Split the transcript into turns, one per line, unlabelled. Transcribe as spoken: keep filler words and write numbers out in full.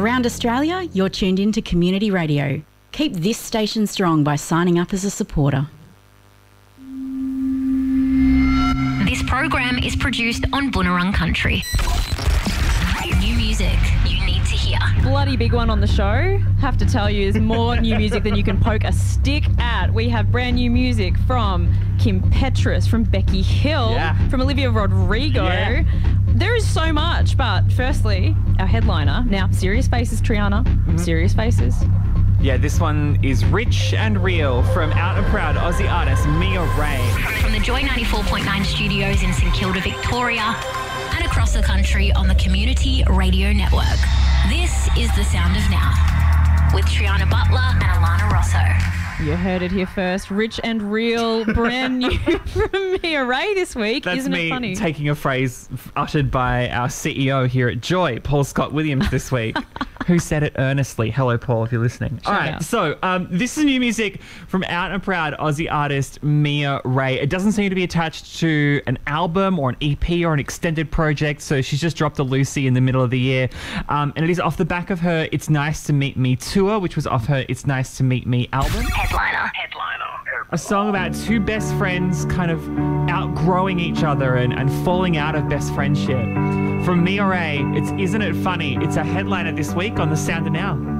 Around Australia, you're tuned in to Community Radio. Keep this station strong by signing up as a supporter.
This program is produced on Boonwurrung Country. New music you need to hear.
Bloody big one on the show. Have to tell you, there's more new music than you can poke a stick at. We have brand new music from Kim Petras, from Becky Hill,
yeah.
from Olivia Rodrigo.
Yeah.
There is so much, but firstly, our headliner. Now, Serious Faces, Triana. Mm-hmm. Serious Faces.
Yeah, this one is Rich and Real from Out and Proud Aussie artist Mia Ray.
From the Joy ninety-four point nine studios in St Kilda, Victoria, and across the country on the Community Radio Network. This is The Sound of Now with Triana Butler and Alana Rosso.
You heard it here first. Rich and Real, brand new from Mia Ray this week.
That's
Isn't
me
it funny?
Taking a phrase uttered by our C E O here at Joy, Paul Scott Williams, this week, who said it earnestly. Hello, Paul, if you're listening.
Shout
All right,
out.
so um, this is new music from Out and Proud Aussie artist Mia Ray. It doesn't seem to be attached to an album or an E P or an extended project, so she's just dropped a Lucy in the middle of the year. Um, and it is off the back of her It's Nice to Meet Me tour, which was off her It's Nice to Meet Me album.
Headliner. Headliner.
A song about two best friends kind of outgrowing each other and, and falling out of best friendship. From Mia Ray, it's Isn't It Funny? It's a headliner this week on The Sound of Now.